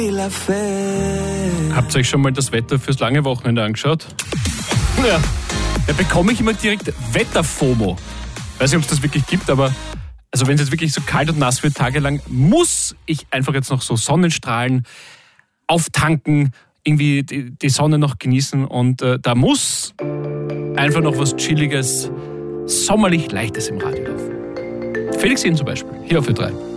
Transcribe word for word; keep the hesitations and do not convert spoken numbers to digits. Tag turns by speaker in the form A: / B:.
A: Habt ihr euch schon mal das Wetter fürs lange Wochenende angeschaut? Ja, da bekomme ich immer direkt Wetterfomo. Weiß nicht, ob es das wirklich gibt, aber also wenn es jetzt wirklich so kalt und nass wird tagelang, muss ich einfach jetzt noch so Sonnenstrahlen auftanken, irgendwie die, die Sonne noch genießen und äh, da muss einfach noch was Chilliges, sommerlich Leichtes im Radio laufen. Felix Jen zum Beispiel, hier auf Ö drei.